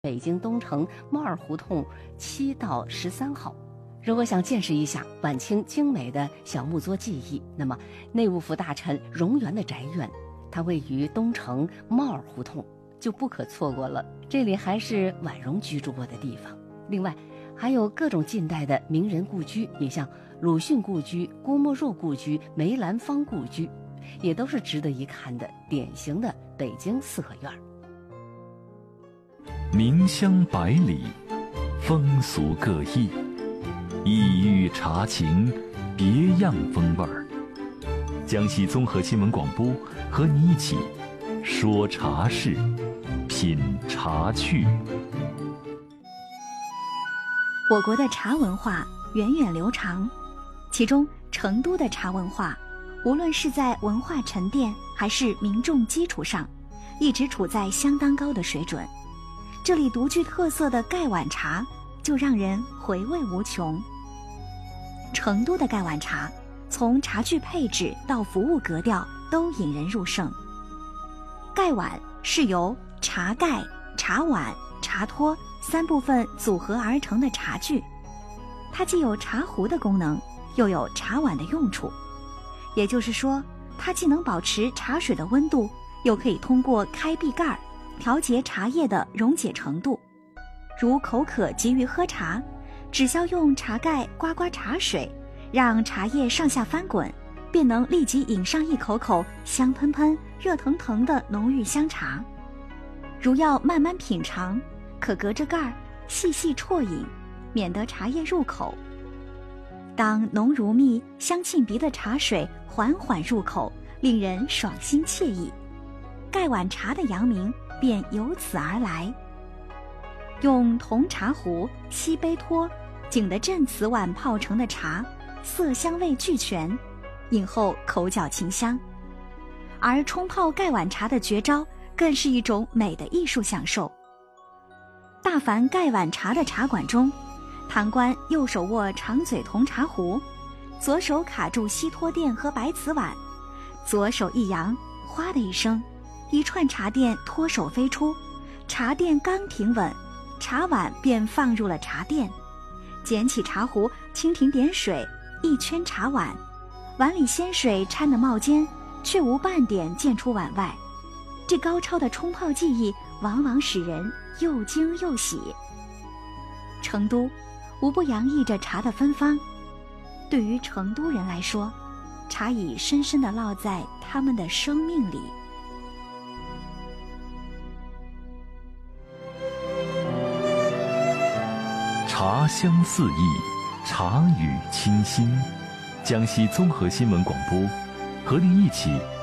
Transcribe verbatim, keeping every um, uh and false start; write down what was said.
北京东城帽儿胡同七到十三号。如果想见识一下晚清精美的小木作技艺，那么内务府大臣荣源的宅院，它位于东城帽儿胡同，就不可错过了。这里还是婉容居住过的地方。另外，还有各种近代的名人故居，也像鲁迅故居、郭沫若故居、梅兰芳故居，也都是值得一看的典型的北京四合院。 名香百里，风俗各异，异域茶情，别样风味儿。江西综合新闻广播和你一起说茶事，品茶趣。 我国的茶文化源远流长，其中成都的茶文化，无论是在文化沉淀还是民众基础上，一直处在相当高的水准。这里独具特色的盖碗茶就让人回味无穷。成都的盖碗茶从茶具配置到服务格调都引人入胜。盖碗是由茶盖、茶碗、茶托三部分组合而成的茶具，它既有茶壶的功能，又有茶碗的用处。也就是说，它既能保持茶水的温度，又可以通过开闭盖调节茶叶的溶解程度。如口渴急于喝茶，只需要用茶盖刮刮茶水，让茶叶上下翻滚，便能立即饮上一口口香喷喷、热腾腾的浓郁香茶。如要慢慢品尝，可隔着盖儿细细啜饮，免得茶叶入口。当浓如蜜、香沁鼻的茶水缓缓入口，令人爽心惬意，盖碗茶的扬名便由此而来。用铜茶壶、锡杯托、景德镇瓷碗泡成的茶，色香味俱全，饮后口角清香。而冲泡盖碗茶的绝招，更是一种美的艺术享受。大凡盖碗茶的茶馆中，堂倌右手握长嘴铜茶壶，左手卡住锡托垫和白瓷碗，左手一扬，哗的一声，一串茶垫脱手飞出，茶垫刚停稳，茶碗便放入了茶垫。捡起茶壶，蜻蜓点水，一圈茶碗，碗里鲜水掺得冒尖，却无半点溅出碗外。这高超的冲泡技艺往往使人又惊又喜。成都无不洋溢着茶的芬芳，对于成都人来说，茶已深深地烙在他们的生命里。 茶香四溢，茶语清新。江西综合新闻广播和您一起